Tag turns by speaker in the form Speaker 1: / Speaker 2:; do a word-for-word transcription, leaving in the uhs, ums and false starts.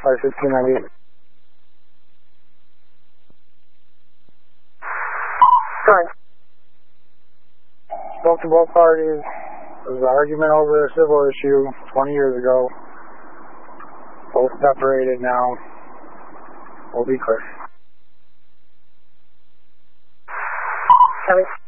Speaker 1: five fifteen ninety-eight.
Speaker 2: Good.
Speaker 1: Spoke to both parties. There was an argument over a civil issue twenty years ago. Both separated now. We'll be clear.
Speaker 2: Copy.